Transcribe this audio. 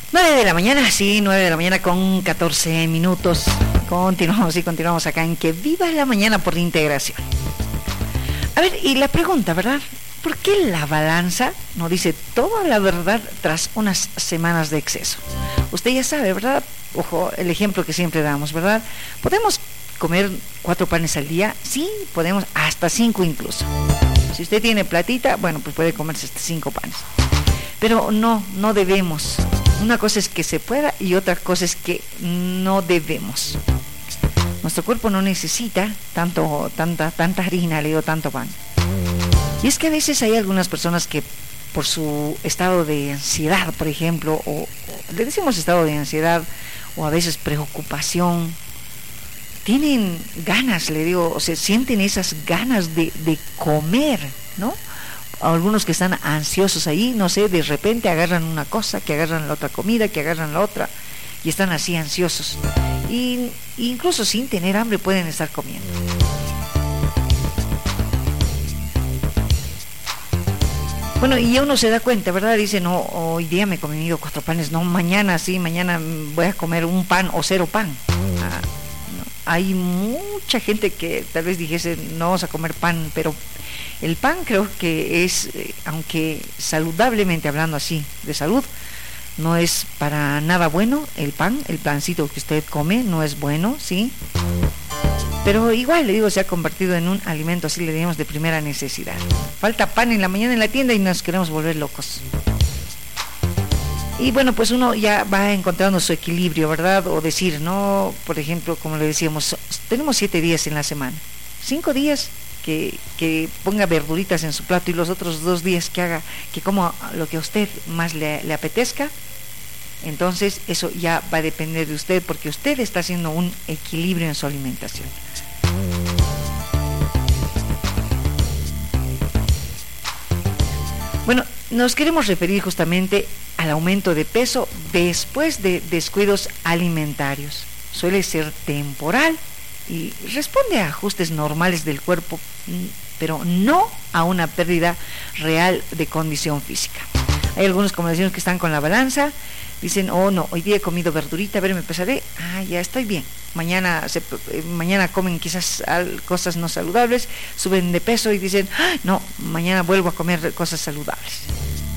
9 de la mañana, sí, 9 de la mañana con 14 minutos. Continuamos acá en Que Viva la Mañana por Integración. A ver, y la pregunta, ¿verdad? ¿Por qué la balanza no dice toda la verdad tras unas semanas de exceso? Usted ya sabe, ¿verdad? Ojo, el ejemplo que siempre damos, ¿verdad? ¿Podemos comer 4 panes al día? Sí, podemos, hasta 5 incluso. Si usted tiene platita, bueno, pues puede comerse hasta 5 panes. Pero no debemos. Una cosa es que se pueda y otra cosa es que no debemos. Nuestro cuerpo no necesita tanta harina, le digo, tanto pan. Y es que a veces hay algunas personas que por su estado de ansiedad, por ejemplo, o le decimos estado de ansiedad, o a veces preocupación, tienen ganas, le digo, o sea, sienten esas ganas de comer, ¿no? Algunos que están ansiosos ahí, no sé, de repente agarran una cosa, que agarran la otra comida, que agarran la otra, y están así ansiosos. Y incluso sin tener hambre pueden estar comiendo. Bueno, y uno se da cuenta, ¿verdad? Dice, no, hoy día me he comido 4 panes, no, mañana sí, mañana voy a comer un pan o 0 pan. No. Hay mucha gente que tal vez dijese, no vamos a comer pan, pero el pan creo que es, aunque saludablemente hablando así, de salud, no es para nada bueno el pan, el pancito que usted come no es bueno, ¿sí? Pero igual, le digo, se ha convertido en un alimento, así le digamos, de primera necesidad. Falta pan en la mañana en la tienda y nos queremos volver locos. Y bueno, pues uno ya va encontrando su equilibrio, ¿verdad? O decir, no, por ejemplo, como le decíamos, tenemos 7 días en la semana. 5 días que ponga verduritas en su plato y los otros 2 días que coma lo que a usted más le apetezca. Entonces eso ya va a depender de usted, porque usted está haciendo un equilibrio en su alimentación. Bueno, nos queremos referir justamente al aumento de peso después de descuidos alimentarios. Suele ser temporal y responde a ajustes normales del cuerpo, pero no a una pérdida real de condición física. Hay algunos, como decimos, que están con la balanza, dicen, oh no, hoy día he comido verdurita, a ver, me pesaré, ya estoy bien. Mañana comen quizás cosas no saludables, suben de peso y dicen, no, mañana vuelvo a comer cosas saludables.